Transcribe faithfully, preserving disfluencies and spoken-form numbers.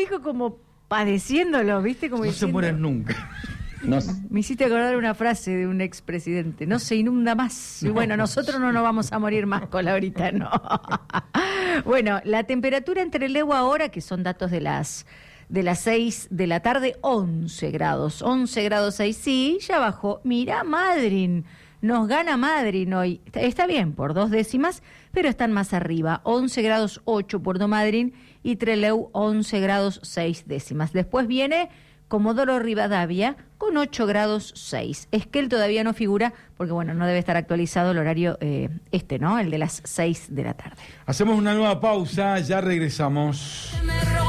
dijo como padeciéndolo, ¿viste? Como no diciendo, se mueren nunca. No, me hiciste acordar una frase de un expresidente, no se inunda más. Y bueno, nosotros no nos vamos a morir más con la ahorita, no. Bueno, la temperatura en Trelew ahora, que son datos de las de las seis de la tarde, once grados, once grados seis, sí, ya bajó. Mirá, Madryn, nos gana Madryn hoy. Está, está bien, por dos décimas, pero están más arriba. once grados ocho Puerto Madryn y Trelew once grados seis décimas. Después viene Comodoro Rivadavia con ocho grados seis. Esquel todavía no figura porque, bueno, no debe estar actualizado el horario eh, este, ¿no? El de las seis de la tarde. Hacemos una nueva pausa, ya regresamos.